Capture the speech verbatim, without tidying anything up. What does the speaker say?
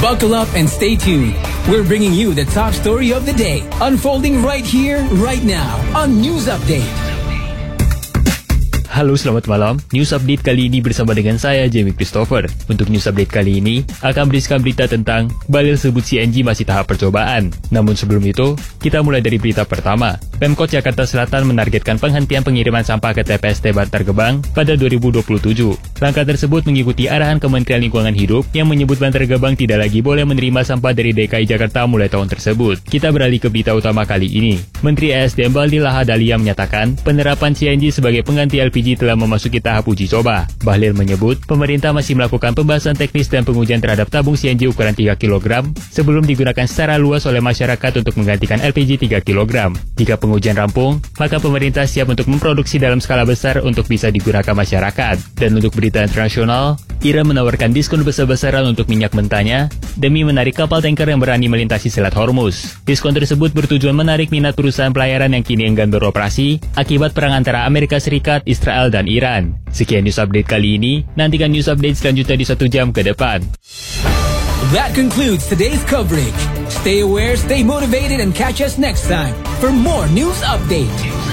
Buckle up and stay tuned. We're bringing you the top story of the day, unfolding right here, right now, on News Update. Halo, selamat malam. News Update kali ini bersama dengan saya, Jamie Christopher. Untuk News Update kali ini, akan berisikan berita tentang Bahlil sebut C N G masih tahap percobaan. Namun sebelum itu, kita mulai dari berita pertama. Pemkot Jakarta Selatan menargetkan penghentian pengiriman sampah ke T P S T Bantar Gebang pada dua ribu dua puluh tujuh. Langkah tersebut mengikuti arahan Kementerian Lingkungan Hidup yang menyebut Bantar Gebang tidak lagi boleh menerima sampah dari D K I Jakarta mulai tahun tersebut. Kita beralih ke berita utama kali ini. Menteri E S D M Bahlil Lahadalia menyatakan penerapan C N G sebagai pengganti L P G telah memasuki tahap uji coba. Bahlil menyebut pemerintah masih melakukan pembahasan teknis dan pengujian terhadap tabung C N G ukuran tiga kilogram sebelum digunakan secara luas oleh masyarakat untuk menggantikan L P G tiga kilogram. Jika pengujian rampung, maka pemerintah siap untuk memproduksi dalam skala besar untuk bisa digunakan masyarakat. Dan untuk berita internasional, Iran menawarkan diskon besar-besaran untuk minyak mentahnya demi menarik kapal tanker yang berani melintasi Selat Hormuz. Diskon tersebut bertujuan menarik minat perusahaan pelayaran yang kini enggan beroperasi akibat perang antara Amerika Serikat, Israel, dan Iran. Sekian News Update kali ini. Nantikan News Update selanjutnya di satu jam ke depan. That concludes today's coverage. Stay aware, stay motivated, and catch us next time for more News Update.